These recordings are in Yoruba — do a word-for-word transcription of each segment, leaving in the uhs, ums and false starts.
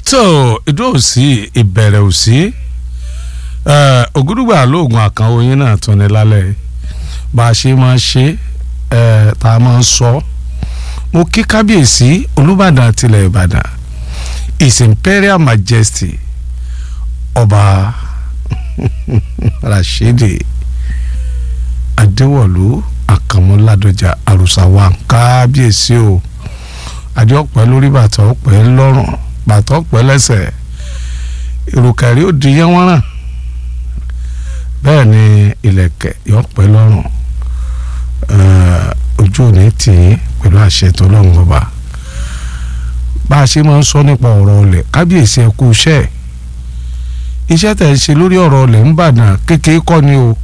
tó ìdó òsì ìbẹ̀rẹ̀ òsì ògúdùgbà lóògùn àkànwò yín náà tún ní lálẹ́ bá a ṣe máa ṣe tá a máa ń sọ mo kí kábíyèsí olúbàdàn tilẹ̀ ìbàdàn his imperial majesty ọba rashidi adéwọ̀lú àkànmọ́ládọ́jà àrùsàwà kábíyèsí o adé ọ̀pẹ lórí bàtà ọ̀pẹ lọ́rùn bàtà ọ̀pẹ lẹ́sẹ̀ ìrùkẹ̀rí ó di yẹn wọ́n ràn bẹ́ẹ̀ ni ìlẹ̀kẹ̀ yọ ọ̀pẹ lọ́rùn ojú òní tì í pẹ̀lú àṣẹ tó lọ́rùn ọba bá a ṣe máa ń sọ nípa ọ̀rọ̀ ọ̀lẹ̀ kábíyèsí ẹ kú iṣẹ́ iṣẹ́ tẹ̀ ń ṣe lórí ọ̀rọ̀ ọ̀lẹ̀ ń bàdàn kékeré kọ́ ni o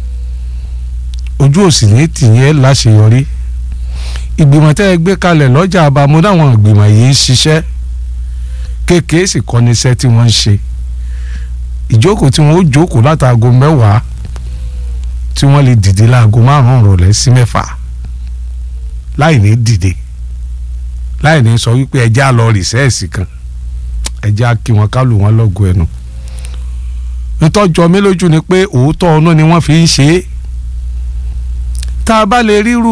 ojú òsì ní tìyẹn láṣeyọrí ìgbìmọ̀ tẹ́ ẹ gbé kalẹ̀ lọ́jà àbámu dáwọn ìgbìmọ̀ yìí ń ṣiṣẹ́ kékeré sì kọ́ ní iṣẹ́ tí wọ́n ń ṣe ìjókòó tí wọ́n ó jókòó látàgò mẹ́wàá tí wọ́n lè dìde láago márùn-ún rọ̀lẹ́ sí mẹ́fà láì ní dìde láì ní sọ wípé ẹjẹ́ á lọ rìsẹ́ẹ̀sì kan ẹjẹ́ á kí wọn ká lù wọ́n lọ́gọ ẹnu nítọ́jọ́ mi lójú ni pé òótọ́ ọ̀nà ni wọ́n fi ń ṣe é tá a bá lè ríru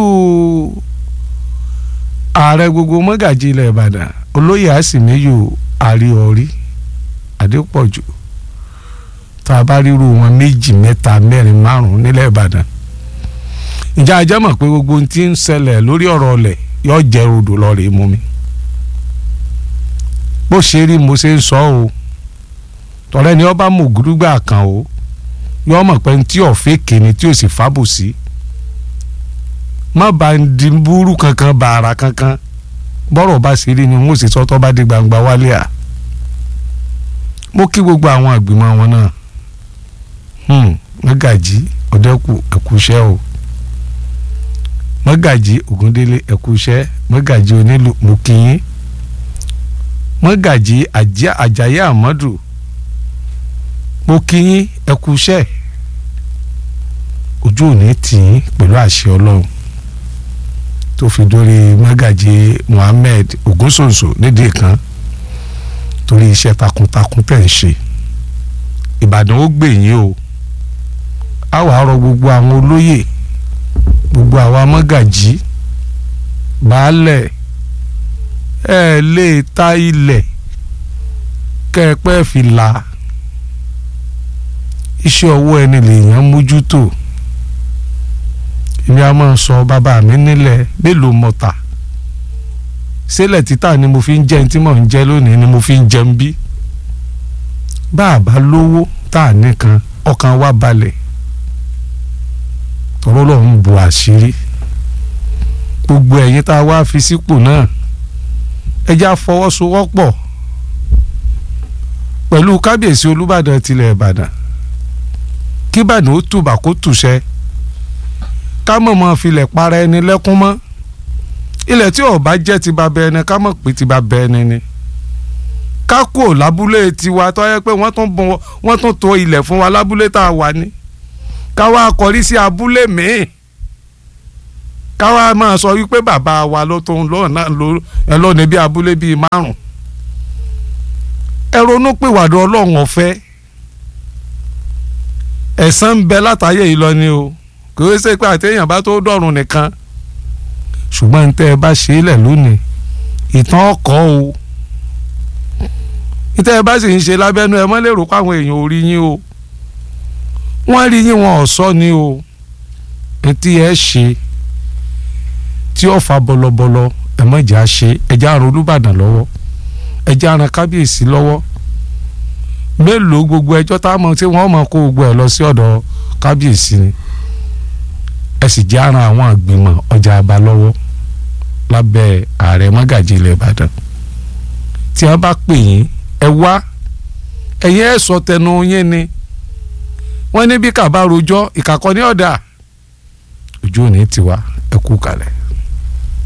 ààrẹ gbogbo mọ́gàjì ilẹ̀ ìbàdàn olóyè àsìmẹ́yò àríọ̀rí adépọ̀jù tá a bá ríru wọn méjì mẹ́ta mẹ́rin márùn-ún nílẹ̀ ìbàdàn ǹjẹ́ a jẹ́ mọ̀ pé gbogbo ohun tí ń ṣẹlẹ̀ lórí ọ̀rọ̀ ọ̀lẹ̀ yóò jẹ́ rodò lọ́ọ̀rẹ́ mú mi bó ṣe rí mo ṣe ń sọ o tọ́lẹ́ ni ọba mọ̀gúdúgbà kan o yóò mọ̀ pé tí ọ̀fẹ́ kìíní tí ò sì fábòsí má bá ń di búrú kankan bàrà kankan bọ́rọ̀ bá ṣe rí ni wọ́n sì sọ́tọ́ bá dé gbangba wálé à mo kí gbogbo àwọn àgbìmọ̀ wọn náà mọ́gàjí ọ̀dẹ́kù ẹ̀kúṣẹ́ o mọ́gàjí ògúndélé ẹ̀kúṣẹ́ mọ́gàjí onílù mo kí yín mọ́gàjí àjàyí àmọ́dù mo kí yín ẹ̀kúṣẹ́ ojú òní tì í pẹ̀lú àṣẹ ọlọ́run tó fi dórí mọ́gàjí Muhammed Ògúnsòǹsò nídìí kan torí iṣẹ́ takuntakun tẹ̀ ń ṣe Ìbàdàn ó gbè yín o a wàá rọ gbogbo àwọn olóyè gbogbo àwa mọ́gàjí baálẹ̀ ẹ lè ta ilẹ̀ kẹ́ ẹ pẹ́ fi là iṣẹ́ ọwọ́ ẹni lèèyàn mójútó èmi a máa sọ bàbá mi nílẹ̀ mélòó mọ́ta sílẹ̀ títà ni mo fi ń jẹun tí mò ń jẹ lónìí ni mo fi ń jẹun bí bá a bá lówó tá a nìkan ọkàn wa balẹ̀ tọ́rọ́ lọ́hún bu àṣírí gbogbo ẹ̀yin tá a wá fi sípò náà ẹ já fọwọ́sowọ́pọ̀ pẹ̀lú kábíyèsí olúbàdàn tilẹ̀ ìbàdàn kí ìbàdàn ó tùbà kó tùṣẹ́ ká mọ̀ mọ́ filẹ̀ para ẹni lẹ́kún mọ́ ilẹ̀ tí ó bá jẹ́ ti bàbá ẹni ká mọ̀ pé ti bàbá ẹni ni ká kú lábúlé tiwa tó yẹ pé wọ́n tún bọ̀ wọ́n tún to ilẹ̀ fún wa lábúlé tá a wà ní ká wá kọrí sí abúlé míì ká wá máa sọ wípé bàbá wa ló tó ń lọ́ọ̀ náà ẹ lọ́ọ̀ni bí abúlé bíi márùn ẹ ronú pìwàdà ọlọ́run ọ̀fẹ́ ẹ̀san ń bẹ látàyè yìí lọ ni o kò ó ṣe pé àtẹ̀yìn bá tó dọ̀run nìkan ṣùgbọ́n tẹ́ ẹ bá ṣe é lẹ̀ lónìí ìtàn ọkọ̀ o ìtẹ́ ẹ bá sì ń ṣe lábẹ́nu ẹ mọ́ lérò pé àwọn èèyàn ò rí yín o wọ́n rí yín wọn ò sọ ni o etí ẹ ṣe tí ó fa bọlọbọlọ ẹ mọ̀ jà ṣe ẹja àrùn olúbàdàn lọ́wọ́ ẹja àrùn kábíyèsí lọ́wọ́ mélòó gbogbo ẹjọ́ tá a mọ̀ tí wọ́n mọ̀ kó gbogbo ẹ̀ lọ sí ọ̀dọ̀ kábíyèsí ni ẹ sì jẹ́ àrùn àwọn àgbìmọ̀ ọjà àbá lọ́wọ́ lábẹ́ ààrẹ mọ́gàjì ilẹ̀ ìbàdàn tí wọ́n bá pè yín ẹ wá ẹ̀yin ẹ̀ sọ tẹnu yín ni wọ́n ní bí kàbá rojọ́ ìkàkọ́ ní ọ̀dà ojú òní tiwa ẹ kú kalẹ̀.